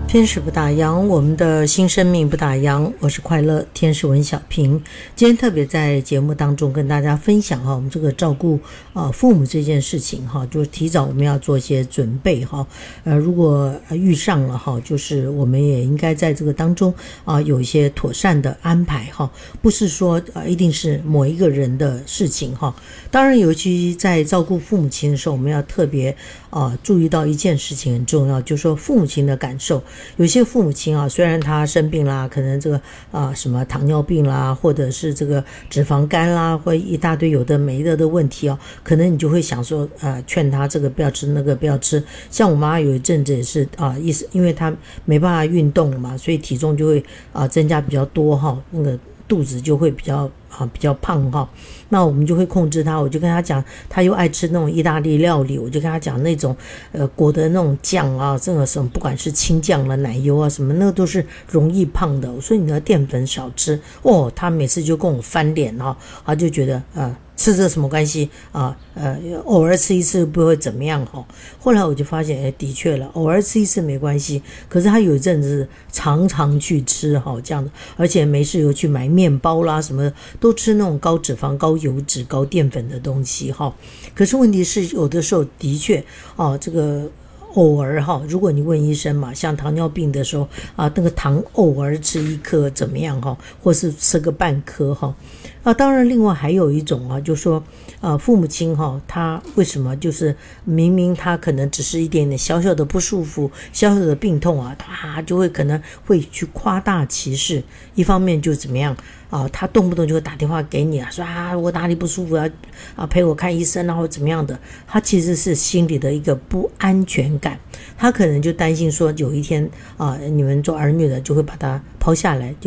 天使不打烊，我们的新生命不打烊。我是快乐天使文小平，今天特别在节目当中跟大家分享我们这个照顾父母这件事情就提早我们要做一些准备如果遇上了就是我们也应该在这个当中有一些妥善的安排不是说一定是某一个人的事情当然，尤其在照顾父母亲的时候，我们要特别注意到一件事情很重要，就是说父母亲的感受。有些父母亲虽然他生病啦，可能这个什么糖尿病啦，或者是这个脂肪肝啦，或一大堆有的没的问题可能你就会想说劝他这个不要吃，那个不要吃。像我妈有一阵子也是因为她没办法运动了嘛，所以体重就会增加比较多那个肚子就会比较胖那我们就会控制他。我就跟他讲，他又爱吃那种意大利料理，我就跟他讲那种裹的那种酱这个什么不管是青酱了奶油什么，那个都是容易胖的。我说你的淀粉少吃他每次就跟我翻脸他就觉得吃这什么关系偶尔吃一次不会怎么样后来我就发现的确了，偶尔吃一次没关系，可是他有一阵子常常去吃这样的，而且没事又去买面包啦什么的，都吃那种高脂肪高油脂高淀粉的东西可是问题是有的时候的确这个偶尔如果你问医生嘛，像糖尿病的时候那个糖偶尔吃一颗怎么样或是吃个半颗当然另外还有一种就是说父母亲他为什么就是明明他可能只是一点点小小的不舒服，小小的病痛他就会可能会去夸大其事。一方面就怎么样他动不动就会打电话给你说我哪里不舒服陪我看医生或怎么样的，他其实是心里的一个不安全感。他可能就担心说有一天你们做儿女的就会把他抛下来，